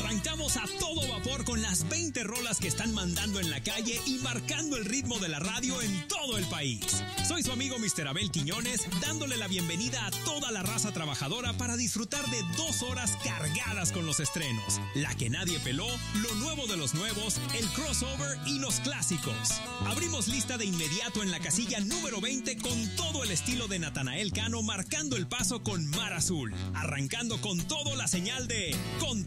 Arrancamos a todo vapor con las 20 rolas que están mandando en la calle y marcando el ritmo de la radio en todo el país. Soy su amigo Mr. Abel Quiñones, dándole la bienvenida a toda la raza trabajadora para disfrutar de 2 horas cargadas con los estrenos, la que nadie peló, lo nuevo de los nuevos, el crossover y los clásicos. Abrimos lista de inmediato en la casilla número 20 con todo el estilo de Natanael Cano marcando el paso con Mar Azul, arrancando con todo la señal de Con